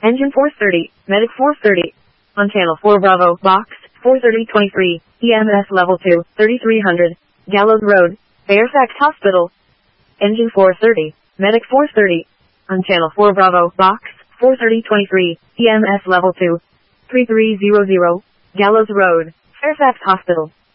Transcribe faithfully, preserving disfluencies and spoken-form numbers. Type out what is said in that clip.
Engine four thirty, Medic four thirty. On Channel four Bravo, Box, four thirty twenty-three, E M S Level two, thirty-three hundred, Gallows Road, Fairfax Hospital. Engine four thirty, Medic four thirty. On Channel four Bravo, Box, four thirty twenty-three, E M S Level two, thirty-three hundred, Gallows Road, Fairfax Hospital.